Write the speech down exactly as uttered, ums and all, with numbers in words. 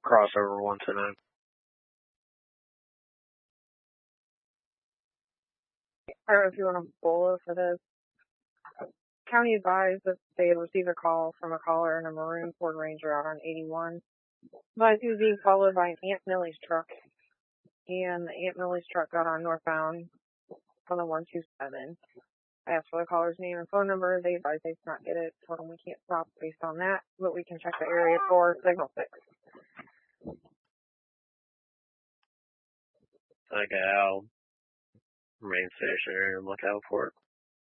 crossover one two nine. I don't know if you want to bullet for this. County advised that they had received a call from a caller in a maroon Ford Ranger out on eighty-one. But he was being followed by an Aunt Millie's truck. And the Aunt Millie's truck got on northbound on the one two seven. I asked for the caller's name and phone number. They advised they did not get it. Told them we can't stop based on that, but we can check the area for signal six. Okay, I'll remain stationary and look out for it.